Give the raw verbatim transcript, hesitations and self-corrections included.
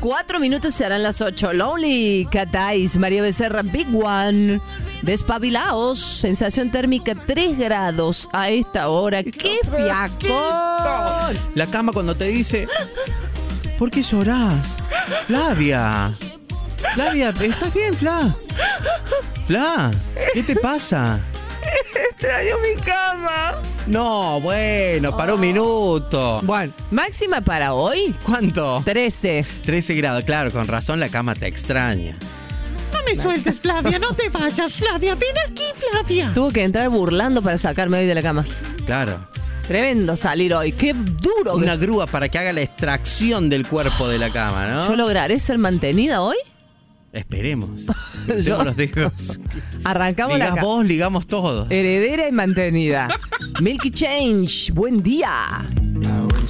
Cuatro minutos serán las ocho. Lonely Cat Eyes, María Becerra, Big One. Despabilaos, sensación térmica tres grados a esta hora. ¡Qué fiaco! La cama cuando te dice, ¿por qué llorás? Flavia. Flavia, ¿estás bien, Fla? Fla, ¿qué te pasa? Extraño mi cama. No, bueno, para un minuto. Bueno, máxima para hoy, ¿Cuánto? trece. trece grados, claro, con razón la cama te extraña. No me sueltes, Flavia, no te vayas, Flavia. Ven aquí, Flavia. Tuvo que entrar burlando para sacarme hoy de la cama. Claro. Tremendo salir hoy. Qué duro. Una grúa para que haga la extracción del cuerpo de la cama, ¿no? ¿Yo lograré ser mantenida hoy? Esperemos. Yo- Crucemos los dedos. Arrancamos la Ligás ca- vos, ligamos todos. Heredera y mantenida. Milky Change, buen día.